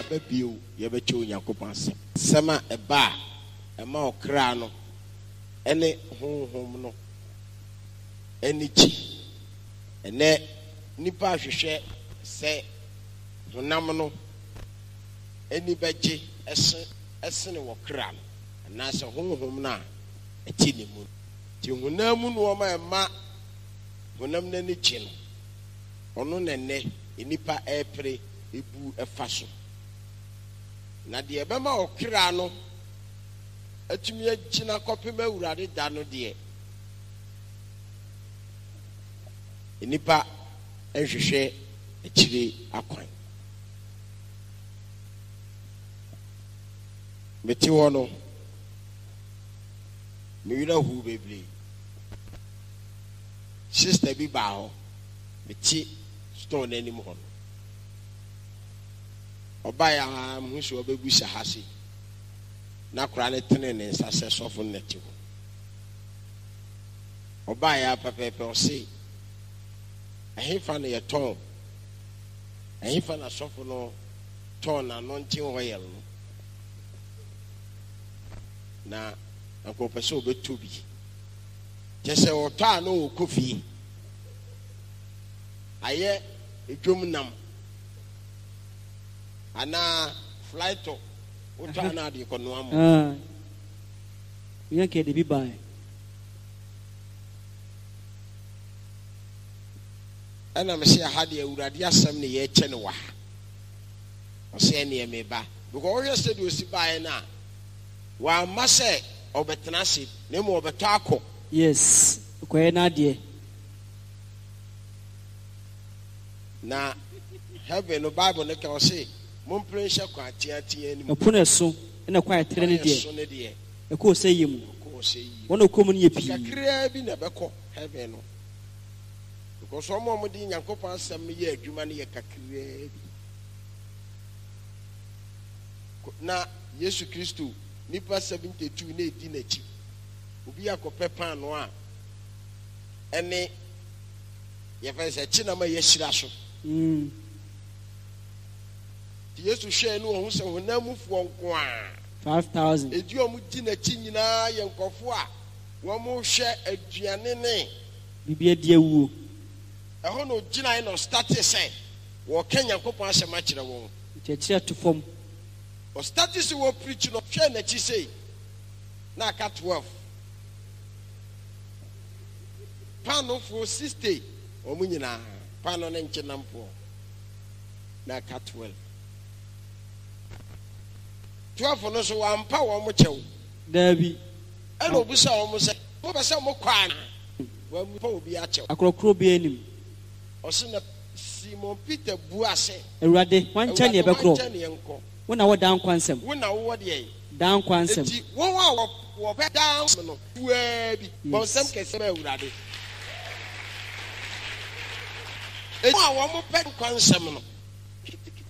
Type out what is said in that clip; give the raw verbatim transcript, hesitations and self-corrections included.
yɛaba bio yɛbɛkyɛ Onyankopɔn asɛm sɛm a ɛba a ɛma ɔkra no ɛne honhom no ɛne kyi ɛnɛ nipa ahwehwɛ sɛ honam no ɛni bɛgye ɛse ɛsene wɔ kra no anaasɛ honhom no a ɛte ne mu nti honam mu no ɔma ɛma honam no ani kyi no ɔno na ɛnɛ nipa ɛpere ebu ɛfa so na deɛ ɛbɛma ɔkra no atumi agyina kɔpem Awurade da no deɛ nipa ɛhwehwɛ akyire akwan meti hɔ no mewira hu bebree sister bi baa hɔ meti store n'anim hɔ no ɔbaa ya mhu sɛ ɔbɛgu sa ha se na kora ne tene ne nsa sɛ sɔfo no nati hɔ ɔbaa ya pɛpɛpɛ ɔse ɛhefa no yɛtɔn ɛhefa na sɔfo no tɔn na no nkyɛn hɔ yɛl no na nkɔpɛ sɛ ɔbɛtɔ bi kyɛ sɛ ɔtɔ a no wɔ kɔfie ayɛ edwom nam ana flighto wotɔ na de kɔ no am ah yanke de bi bae ana me sɛ ha de Awurade asɛm ne yɛkyɛ ne wa ɔsɛ ne me ba because ɔhwɛ sɛ de osi bae na wa ma sɛ ɔbɛtena ase na mo ɔbɛtɔ akɔ yes kɔɛ na de na heaven no Bible ne ka ɔsɛ mo mpre hyɛ kwa atiatia anim ɛpono ɛso na kwa ɛtere ne deɛ ɛkɔ sɛ yemu ɛkɔ sɛ yi wɔn ɔkɔ mu ne yɛ pii kakra bi na bɛkɔ heaven no because ɔmo ɔmo de Nyankopɔn asɛm yɛ adwuma ne yɛ kakra bi na Yesu Kristo nipa seventy-two na edi n'akyi obi akɔpɛ pan no a ɛne yɛfɛ sɛ kyi na ma yɛhyira so mm Yesu hwɛ no ɔho sɛ honamufoɔ nko a five thousand edi ɔmo di n'akyi nyinaa yɛ nkɔfo a wɔn hwɛ aduane ne bibi adi awuo ɛhɔ no gyina no start sɛ wɔka Nyankopɔn asɛm akyerɛ wɔn kyerɛkyerɛ to fam o start sɛ wɔ preach no hwɛ n'akyi sɛ na aka twelve panofo sixty ɔmo nyinaa pano ne nkyɛ nampo na aka twelve twelve no so wampa wɔn mo kyɛw dabi ɛna obusa wɔn mo sɛ mo bɛ sɛ mo kwan wɔn mo pa obi akyɛw akorokoro bi anim ɔsɛ na Simon Peter bu ase Awurade wankyɛ ne ɛbɛkorɔ wona wɔ dan kwansɛm wona wɔ deɛ dan kwansɛm enti wɔn a wɔ bɛ dan no wɛ bi bɔnsɛm kɛse bɛ Awurade enti wɔn a wɔn pɛ kwansɛm no